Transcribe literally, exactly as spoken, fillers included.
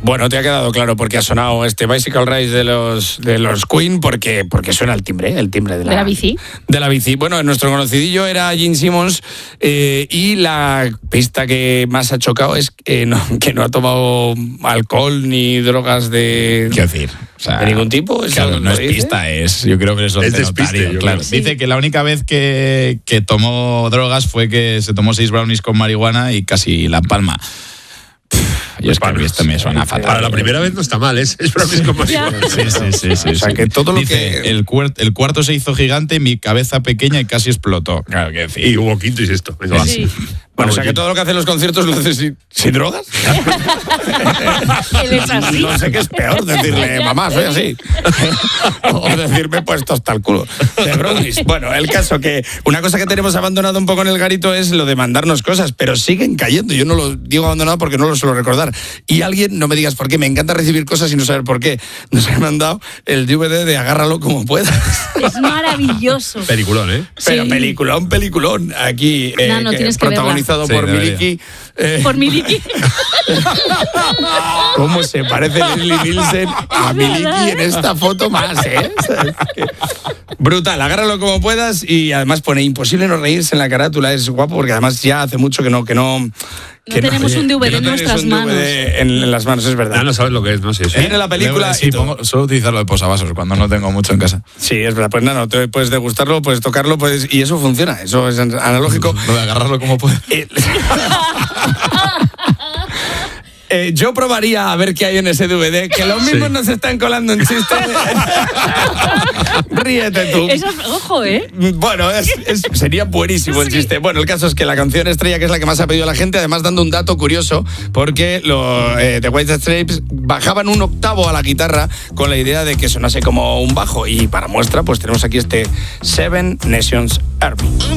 Bueno, te ha quedado claro porque ha sonado este Bicycle Race de los de los Queen, porque, porque suena el timbre, el timbre de la, ¿De la bici? De la bici. Bueno, nuestro conocidillo era Gene Simmons eh, y la pista que más ha chocado es que no, que no ha tomado alcohol ni drogas de... ¿Qué decir? O sea, de ningún tipo. ¿Eso claro, no es dice? pista, es, yo creo que es Es despiste, yo claro. creo. Sí. Dice que la única vez que, que tomó drogas fue que se tomó seis brownies con marihuana y casi la palma. Y es que esto me suena fatal. Para la primera vez no está mal, ¿eh? Es brownies con marihuana. Sí, sí, sí, sí. O sea, sí. que todo lo Dice, que- El, cuart- el cuarto se hizo gigante, mi cabeza pequeña y casi explotó. Claro que decir. Y hubo quinto y sexto. Venga, va. Sí. Bueno, o sea que todo lo que hacen los conciertos lo hace sin, sin drogas. Él es así. No sé qué es peor, decirle, mamá, soy así. O decirme, pues, hasta el culo. De brownies. Bueno, el caso que una cosa que tenemos abandonado un poco en el garito es lo de mandarnos cosas, pero siguen cayendo. Yo no lo digo abandonado porque no lo suelo recordar. Y alguien, no me digas por qué, me encanta recibir cosas y no saber por qué. Nos ha mandado el D V D de Agárralo como puedas. Es maravilloso. Peliculón, ¿eh? Pero Sí. peliculón, peliculón. Aquí, eh, No, no, que tienes que protagonizado Sí, por debería. Miliki. eh, Por Miliki. ¿Cómo se parece Leslie Nielsen a Es Miliki verdad, en esta foto más, eh? Brutal, agárralo como puedas y además pone imposible no reírse en la carátula, es guapo porque además ya hace mucho que no... Que no No tenemos un D V D que no en tenéis nuestras un D V D en, en las manos, es verdad. Ya no sabes lo que es, no sé. Eso. Viene la película Sí, y todo. pongo- suelo utilizarlo de posavasos cuando no tengo mucho en casa. Sí, es verdad, pues nada, no, te puedes degustarlo, puedes tocarlo, puedes, y eso funciona, eso es analógico. Lo de agarrarlo como pueda. Eh, eh, yo probaría a ver qué hay en ese D V D, que los mismos Sí. nos están colando en chistes. Ríete tú. Eso es, ojo, ¿eh? Bueno, es- es- sería buenísimo el Sí. chiste. Bueno, el caso es que la canción estrella, que es la que más ha pedido la gente, además dando un dato curioso, porque los eh, The White Stripes bajaban un octavo a la guitarra con la idea de que sonase como un bajo. Y para muestra, pues tenemos aquí este Seven Nations Army.